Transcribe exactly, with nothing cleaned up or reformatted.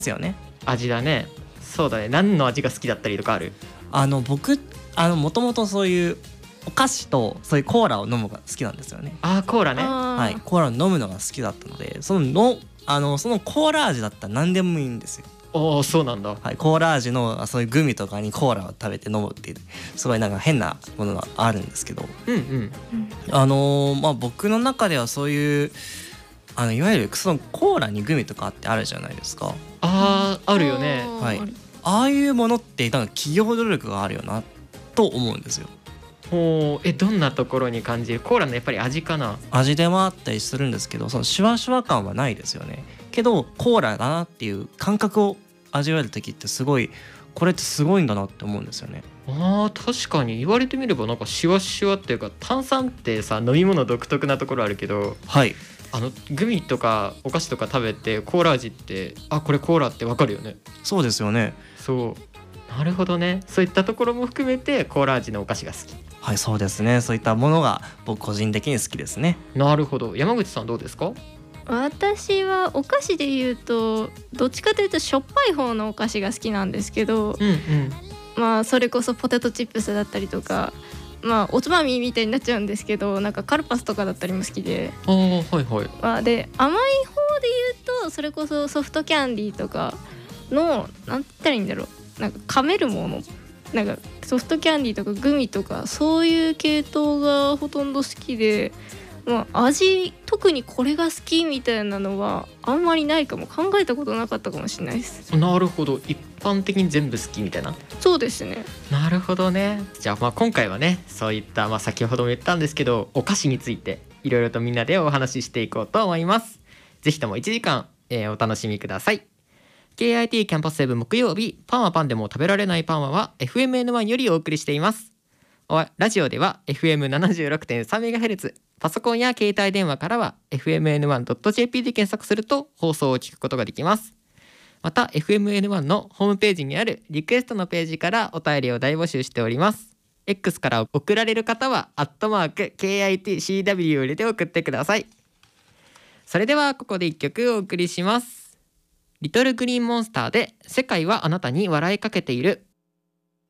ですよね。 味だね。そうだね。何の味が好きだったりとかある？ あの僕あのもともとそういうお菓子とそういうコーラを飲むのが好きなんですよね。 あーコーラね。 はい、コーラを飲むのが好きだったので、そののあのそのコーラ味だったら何でもいいんですよ。 おお、そうなんだ。 はい、コーラ味のそういうグミとかにコーラを食べて飲むっていうすごいなんか変なものがあるんですけど、 うんうん。 あのー、まあ僕の中ではそういうあのいわゆるそのコーラにグミとかってあるじゃないですか。 あーあるよね。 はい、ああいうものってなんか企業努力があるよなと思うんですよ。 ほう、えどんなところに感じる？コーラのやっぱり味かな？ 味でもあったりするんですけど、そのシュワシュワ感はないですよね。けどコーラだなっていう感覚を味わえる時ってすごい、これってすごいんだなって思うんですよね。 あー確かに言われてみればなんかシワシワっていうか、炭酸ってさ飲み物独特なところあるけど、 はい、 あのグミとかお菓子とか食べてコーラ味ってあこれコーラってわかるよね。 そうですよね。 そうなるほどね。そういったところも含めてコーラ味のお菓子が好き。 はい、そうですね。そういったものが僕個人的に好きですね。 なるほど。山口さんどうですか？ 私はお菓子で言うとどっちかというとしょっぱい方のお菓子が好きなんですけど、 うんうん。 まあそれこそポテトチップスだったりとか、まあおつまみみたいになっちゃうんですけど、なんかカルパスとかだったりも好きで、 あーはいはい。 まあ、で甘い方で言うとそれこそソフトキャンディーとかのなんて言ったらいいんだろう、なんか噛めるもの、なんかソフトキャンディーとかグミとかそういう系統がほとんど好きで、まあ、味特にこれが好きみたいなのはあんまりないかも。考えたことなかったかもしれないです。 なるほど。一般的に全部好きみたいな。 そうですね。 なるほどね。じゃあまあ今回はねそういった、まあ、先ほども言ったんですけどお菓子についていろいろとみんなでお話ししていこうと思います。ぜひともいちじかん、えーお楽しみください。 ケーアイティー キャンパスセブン木曜日、パンはパンでも食べられないパンはは エフエムエヌワン よりお送りしています。おラジオでは エフエムななじゅうろくてんさんメガヘルツ、 パソコンや携帯電話からは エフエムエヌワンドットジェーピー で検索すると放送を聞くことができます。また エフエムエヌワン のホームページにあるリクエストのページからお便りを大募集しております。 X から送られる方はアットマーク ケーアイティーシーダブリュー を入れて送ってください。それではここでいっきょくお送りします。リトルグリーンモンスターで世界はあなたに笑いかけている。